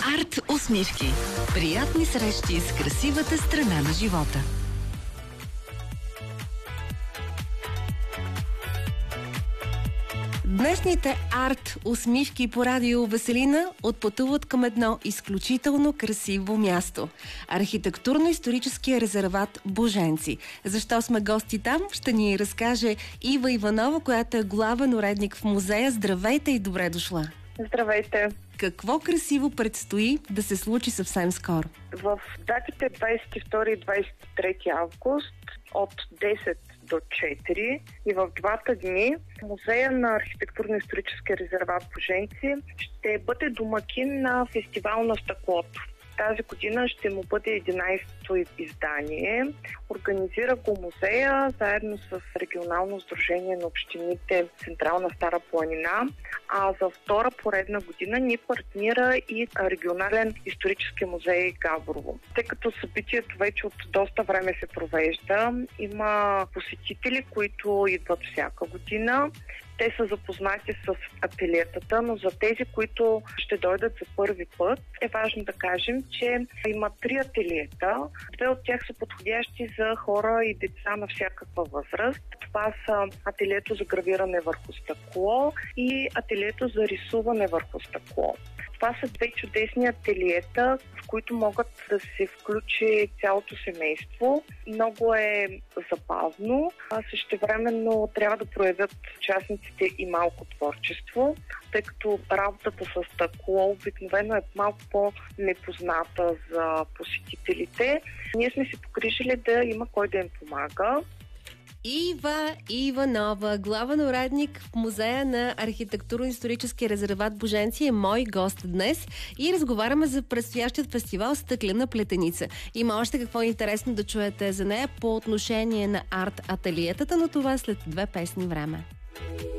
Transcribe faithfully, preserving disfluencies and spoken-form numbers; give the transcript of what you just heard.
Арт усмивки. Приятни срещи с красивата страна на живота. Днешните арт усмивки по радио Веселина отпътуват към едно изключително красиво място – архитектурно-историческия резерват Боженци. Защо сме гости там, ще ни разкаже Ива Иванова, която е главен уредник в музея. Здравейте и добре дошла! Здравейте! Какво красиво предстои да се случи съвсем скоро? В датите двадесет и втори и двадесет и трети август от десет до четири и в двата дни Музея на архитектурно-историческия резерват Боженци ще бъде домакин на фестивал на стъклото. Тази година ще му бъде единадесето издание. Организира го музея заедно с регионално сдружение на общините Централна Стара планина, а за втора поредна година ни партнира и регионален исторически музей Габрово. Тъй като събитието вече от доста време се провежда, има посетители, които идват всяка година. Те са запознати с ателиетата, но за тези, които ще дойдат за първи път, е важно да кажем, че има три ателиета. Две от тях са подходящи за хора и деца на всякаква възраст. Това са ателието за гравиране върху стъкло и ателието за рисуване върху стъкло. Това са две чудесни ателиета, в които могат да се включи цялото семейство. Много е забавно, а същевременно трябва да проявят участниците и малко творчество, тъй като работата с стъкло обикновено е малко по-непозната за посетителите. Ние сме се погрижили да има кой да им помага. Ива Иванова, главен уредник в Музея на архитектурно-историческия резерват Боженци, е мой гост днес и разговаряме за предстоящият фестивал Стъклена плетеница. Има още какво интересно да чуете за нея по отношение на арт-ателиетата, но това след две песни време.